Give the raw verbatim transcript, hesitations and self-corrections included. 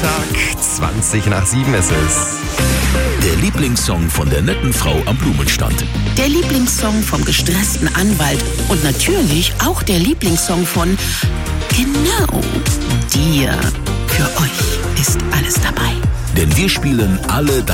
Montag, zwanzig nach sieben ist es. Der Lieblingssong von der netten Frau am Blumenstand. Der Lieblingssong vom gestressten Anwalt und natürlich auch der Lieblingssong von genau dir. Für euch ist alles dabei. Denn wir spielen alle deine